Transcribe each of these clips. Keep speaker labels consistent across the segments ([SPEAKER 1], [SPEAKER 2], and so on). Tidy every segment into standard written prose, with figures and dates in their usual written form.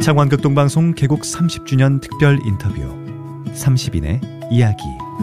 [SPEAKER 1] 창원극동방송 개국 30주년 특별 인터뷰 30인의 이야기.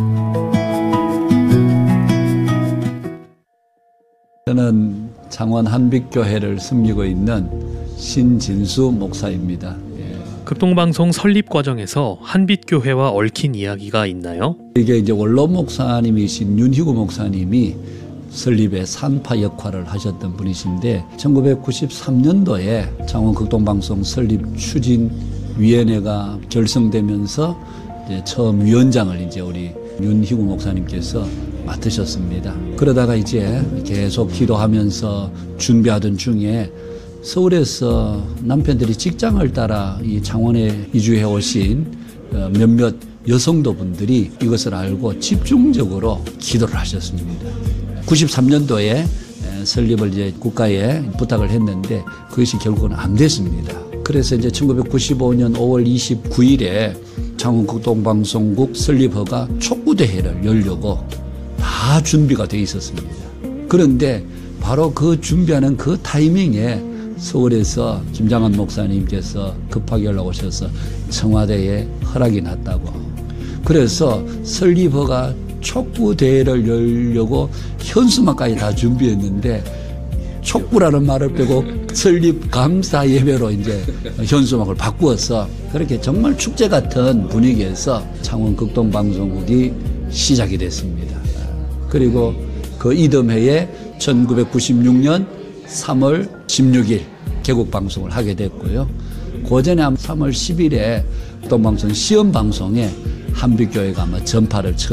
[SPEAKER 2] 저는 창원 한빛교회를 섬기고 있는 신진수 목사입니다.
[SPEAKER 3] 극동방송 설립 과정에서 한빛교회와 얽힌 이야기가 있나요?
[SPEAKER 2] 이게 이제 원로 목사님이신 윤희구 목사님이 설립의 산파 역할을 하셨던 분이신데 1993년도에 창원 극동방송 설립 추진위원회가 결성되면서 이제 처음 위원장을 이제 우리 윤희구 목사님께서 맡으셨습니다. 그러다가 이제 계속 기도하면서 준비하던 중에 서울에서 남편들이 직장을 따라 이 창원에 이주해 오신 몇몇 여성도분들이 이것을 알고 집중적으로 기도를 하셨습니다. 93년도에 설립을 이제 국가에 부탁을 했는데 그것이 결국은 안 됐습니다. 그래서 이제 1995년 5월 29일에 창원 극동방송국 설립허가 촉구대회를 열려고 다 준비가 돼 있었습니다. 그런데 바로 그 준비하는 그 타이밍에 서울에서 김장한 목사님께서 급하게 연락 오셔서 청와대에 허락이 났다고. 그래서 설립허가 촉구대회를 열려고 현수막까지 다 준비했는데 촉구라는 말을 빼고 설립 감사 예배로 이제 현수막을 바꾸어서 그렇게 정말 축제 같은 분위기에서 창원 극동방송국이 시작이 됐습니다. 그리고 그 이듬해에 1996년 3월 16일 개국방송을 하게 됐고요. 그 전에 3월 10일에 극동방송 시험방송에 한빛교회가 아마 전파를 처음